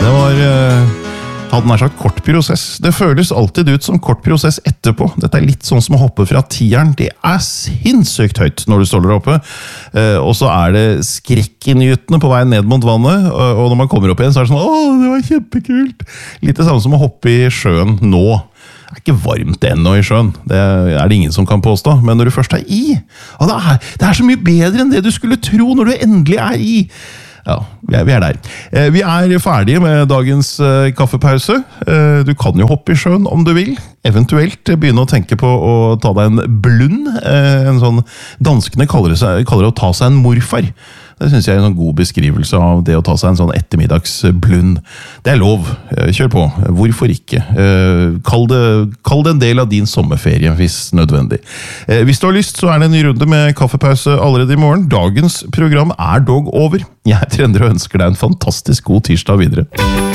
Det var, hadde nær sagt, kort prosess. Det føles alltid ut som kort prosess etterpå. Dette er litt sånn som å hoppe fra tieren. Det er sinnssykt høyt når du står der oppe. Og så er det skrekkinngytende på vei ned mot vannet. Og når man kommer opp igjen, så er det sånn, åh, det var kjempekult. Litt det samme som å hoppe i sjøen nå. Det er ikke varmt ennå i sjøen. Det er det ingen som kan påstå. Men når du først er i, det er så mye bedre enn det du skulle tro når du endelig er i. Ja, vi er der. Vi er ferdige med dagens kaffepause. Du kan jo hoppe i sjøen om du vil. Eventuelt begynne å tenke på å ta deg en blund. En sånn, danskene kaller det å ta seg en morfar. Det synes jeg er en sånn god beskrivelse av det å ta seg en sånn ettermiddagsblund. Det er lov. Kjør på. Hvorfor ikke? Kall det en del av din sommerferie, hvis nødvendig. Hvis du har lyst, så er det en ny runde med kaffepause allerede i morgen. Dagens program er dog over. Jeg heter Endre og ønsker deg en fantastisk god tirsdag videre.